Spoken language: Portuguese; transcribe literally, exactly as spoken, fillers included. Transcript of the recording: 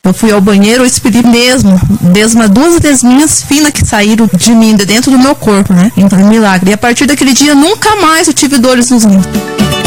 Eu fui ao banheiro, eu expeli mesmo, mesmo duas desminhas finas que saíram de mim, de dentro do meu corpo, né? Então, um milagre. E a partir daquele dia, nunca mais eu tive dores nos rins.